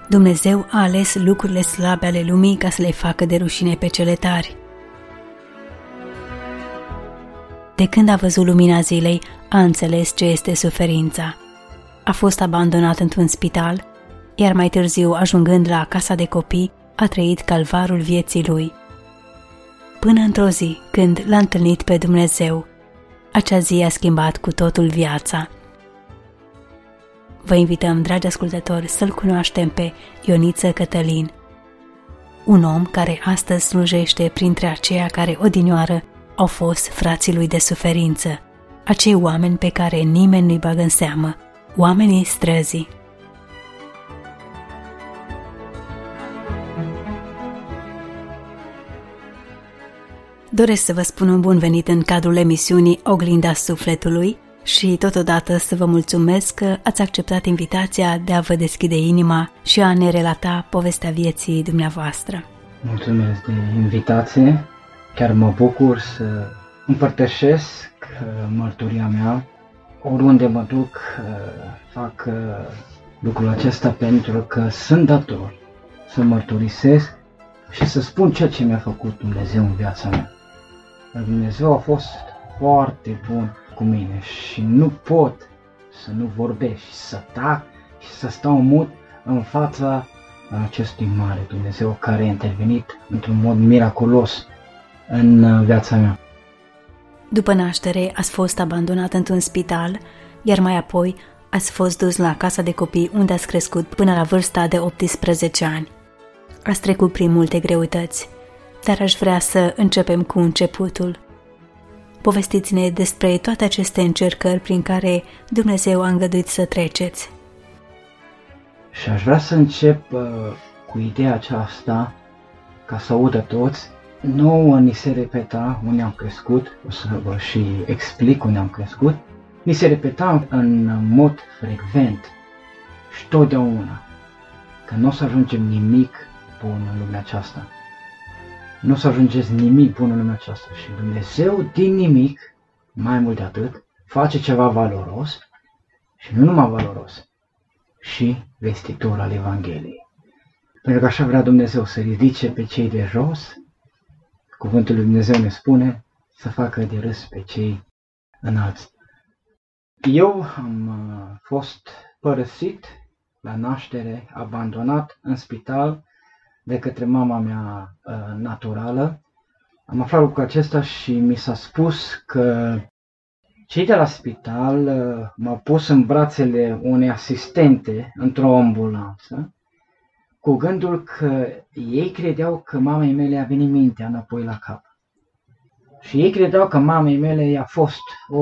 Dumnezeu a ales lucrurile slabe ale lumii ca să le facă de rușine pe cele tari. De când a văzut lumina zilei, a înțeles ce este suferința. A fost abandonat într-un spital, iar mai târziu, ajungând la casa de copii, a trăit calvarul vieții lui. Până într-o zi, când l-a întâlnit pe Dumnezeu, acea zi a schimbat cu totul viața. Vă invităm, dragi ascultători, să-l cunoaștem pe Ioniță Cătălin, un om care astăzi slujește printre aceia care odinioară au fost frații lui de suferință, acei oameni pe care nimeni nu-i bagă în seamă, oamenii străzii. Doresc să vă spun un bun venit în cadrul emisiunii Oglinda Sufletului și totodată să vă mulțumesc că ați acceptat invitația de a vă deschide inima și a ne relata povestea vieții dumneavoastră. Mulțumesc de invitație, chiar mă bucur să împărtășesc mărturia mea. Oriunde mă duc, fac lucrul acesta pentru că sunt dator să mărturisesc și să spun ceea ce mi-a făcut Dumnezeu în viața mea. Dumnezeu a fost foarte bun cu mine și nu pot să nu vorbesc și să tac și să stau mut în fața acestui mare Dumnezeu care a intervenit într-un mod miraculos în viața mea. După naștere ați fost abandonat într-un spital, iar mai apoi ați fost dus la casa de copii unde ați crescut până la vârsta de 18 ani. Ați trecut prin multe greutăți, dar aș vrea să începem cu începutul. Povestiți-ne despre toate aceste încercări prin care Dumnezeu a îngăduit să treceți. Și aș vrea să încep cu ideea aceasta, ca să audă toți. Nouă ni se repeta unde am crescut, o să vă și explic unde am crescut. Ni se repeta în mod frecvent și totdeauna că nu o să ajungem nimic bun în lumea aceasta. Nu o să ajungeți nimic bun în lumea aceasta și Dumnezeu din nimic, mai mult de atât, face ceva valoros și nu numai valoros, și vestitor al Evangheliei. Pentru că așa vrea Dumnezeu să ridice pe cei de jos, cuvântul lui Dumnezeu ne spune să facă de râs pe cei înalți. Eu am fost părăsit la naștere, abandonat în spital de către mama mea naturală. Am aflat lucrul acesta și mi s-a spus că cei de la spital m-au pus în brațele unei asistente într-o ambulanță, cu gândul că ei credeau că mamei mele a venit mintea înapoi la cap. Și ei credeau că mamei mele i-a fost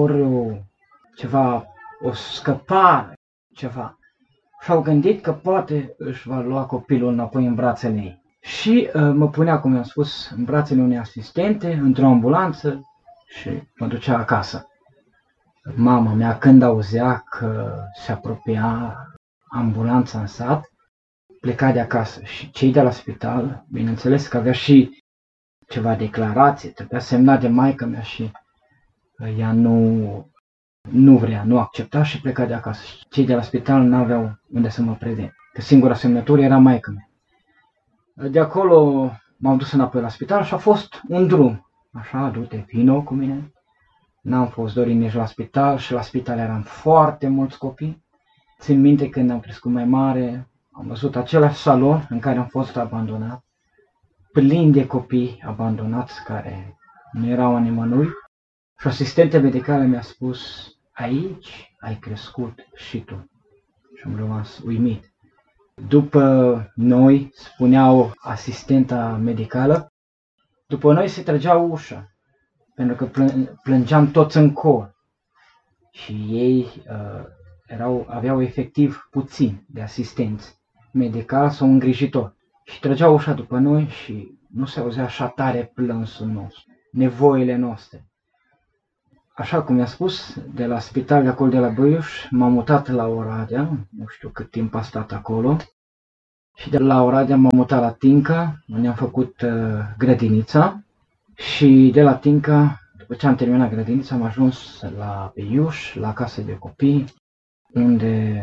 o scăpare, ceva. Și-au gândit că poate își va lua copilul înapoi în brațele ei. Și mă punea, cum i-am spus, în brațele unei asistente, într-o ambulanță și mă ducea acasă. Mama mea, când auzea că se apropia ambulanța în sat, pleca de acasă și cei de la spital, bineînțeles că avea și ceva declarație, trebuia semnat de maică-mea și ea nu vrea, nu accepta și pleca de acasă. Și cei de la spital n-aveau unde să mă predea, că singura semnătură era maică-mea. De acolo m-am dus înapoi la spital și a fost un drum. Așa, du-te, vino cu mine. N-am fost dorit nici la spital și la spital eram foarte mulți copii. Țin minte când am crescut mai mare, am văzut același salon în care am fost abandonat, plin de copii abandonați care nu erau a nimănui. Și asistenta medicală mi-a spus, aici ai crescut și tu. Și am rămas uimit. După noi, spuneau asistenta medicală, după noi se trăgea ușa, pentru că plângeam toți în cor. Și ei aveau efectiv puțin de asistenți medical sau îngrijitor. Și trăgeau ușa după noi și nu se auzea așa tare plânsul nostru, nevoile noastre. Așa cum mi-a spus, de la spital de acolo de la Băiuș, m-am mutat la Oradea, nu știu cât timp a stat acolo, și de la Oradea m-am mutat la Tinca, unde am făcut grădinița, și de la Tinca, după ce am terminat grădinița, am ajuns la Băiuș, la casă de copii, unde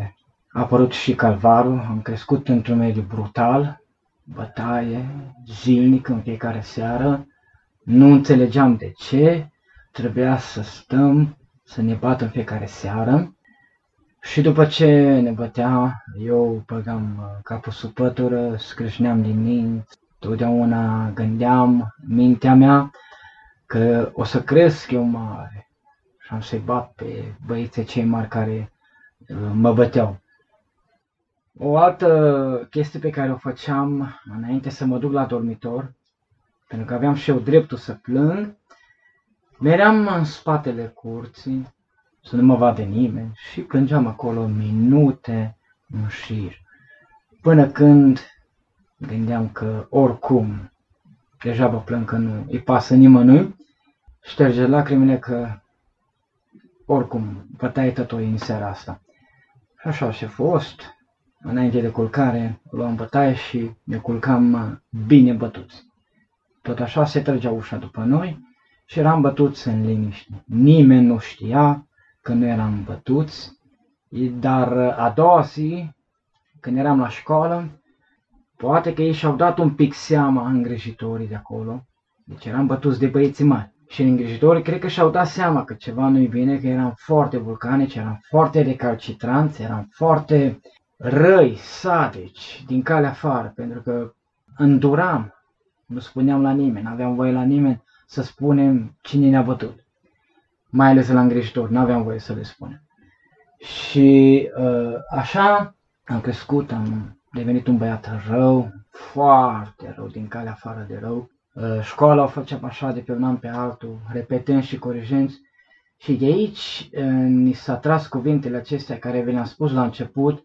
A apărut și calvarul, am crescut într-un mediu brutal, bătaie, zilnic în fiecare seară, nu înțelegeam de ce, trebuia să stăm, să ne bată în fiecare seară. Și după ce ne bătea, eu băgam capul sub pătură, scrâșneam din minți, totdeauna gândeam mintea mea că o să cresc eu mare și am să-i bat pe băieții cei mari care mă băteau. O altă chestie pe care o făceam înainte să mă duc la dormitor, pentru că aveam și eu dreptul să plâng, meream în spatele curții, să nu mă vadă nimeni și plângeam acolo minute în șir, până când gândeam că oricum, degeaba plâng că nu îi pasă nimănui, șterge lacrimile că oricum bătaie tătoi în seara asta. Și așa a și fost, înainte de culcare luam bătaie și ne culcam bine bătuți. Tot așa se trăgea ușa după noi și eram bătuți în liniște. Nimeni nu știa că nu eram bătuți, dar a doua zi, când eram la școală, poate că ei și-au dat un pic seama îngrijitorii de acolo, deci eram bătuți de băieții mari. Și îngrijitorii cred că și-au dat seama că ceva nu-i bine, că eram foarte vulcanici, eram foarte recalcitranți, eram foarte răi, sadici, din calea afară, pentru că înduram, nu spuneam la nimeni, n-aveam voie la nimeni să spunem cine ne-a bătut. Mai ales la îngrijitori, n-aveam voie să le spunem. Și așa am crescut, am devenit un băiat rău, foarte rău, din calea afară de rău. Școala o făceam așa de pe un an pe altul, repetând și corijând. Și de aici ni s-a tras cuvintele acestea care vi le-am spus la început.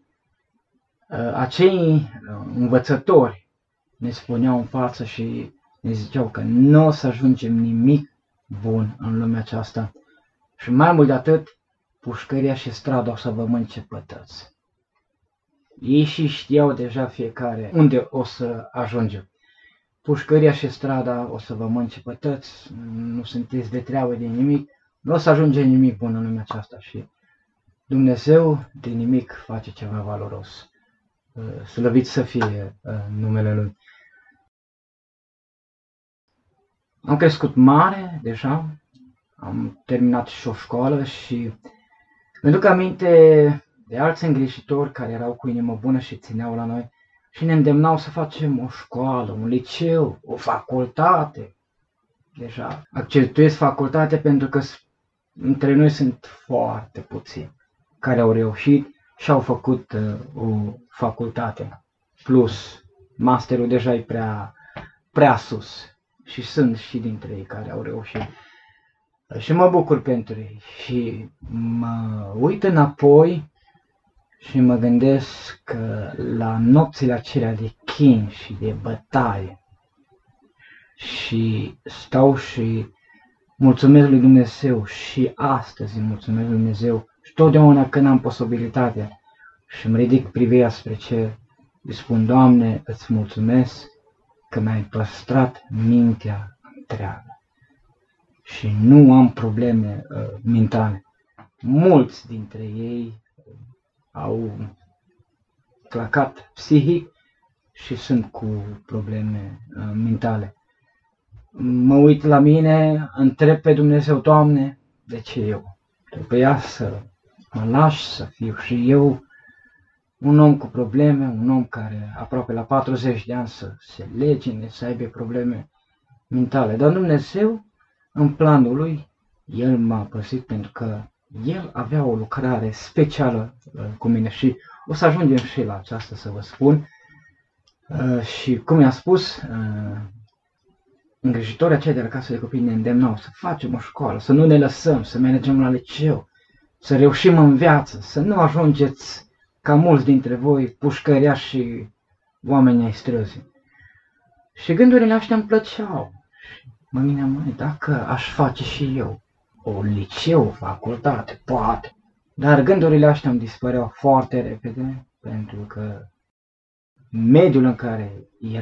Acei învățători ne spuneau în față și ne ziceau că nu o să ajungem nimic bun în lumea aceasta. Și mai mult de atât, pușcăria și strada o să vă mănânce pătăți. Ei și știau deja fiecare unde o să ajungem. Pușcăria și strada o să vă mănânce pătăți, nu sunteți de treabă de nimic, nu o să ajunge nimic bun în lumea aceasta și Dumnezeu de nimic face ceva valoros. Slăvit să fie numele Lui. Am crescut mare deja, am terminat și o școală și mi-aduc aminte de alți îngrijitori care erau cu inimă bună și țineau la noi și ne îndemnau să facem o școală, un liceu, o facultate. Deja accentuez facultate pentru că între noi sunt foarte puțini care au reușit și au făcut o facultate. Plus, masterul deja e prea sus și sunt și dintre ei care au reușit. Și mă bucur pentru ei și mă uit înapoi și mă gândesc că la nopțile acelea de chin și de bătaie și stau și mulțumesc lui Dumnezeu și astăzi îi mulțumesc lui Dumnezeu și totdeauna când am posibilitatea și îmi ridic privirea spre cer, îi spun, Doamne, îți mulțumesc că mi-ai păstrat mintea întreagă și nu am probleme mentale. Mulți dintre ei au clacat psihic și sunt cu probleme mentale. Mă uit la mine, întreb pe Dumnezeu, Doamne, de ce eu? Trebuia să mă lași să fiu și eu un om cu probleme, un om care aproape la 40 de ani să se legine, să aibă probleme mentale. Dar Dumnezeu, în planul Lui, El m-a păzit pentru că El avea o lucrare specială cu mine și o să ajungem și la aceasta să vă spun. Și cum i-am spus, îngrijitorii aceia de la casă de copii ne îndemnau să facem o școală, să nu ne lăsăm, să mergem la liceu, să reușim în viață, să nu ajungeți ca mulți dintre voi pușcăriași și oameni ai străzii. Și gândurile astea îmi plăceau. Și mă gândeam, măi, dacă aș face și eu o liceu, o facultate, poate. Dar gândurile astea îmi dispăreau foarte repede, pentru că mediul în care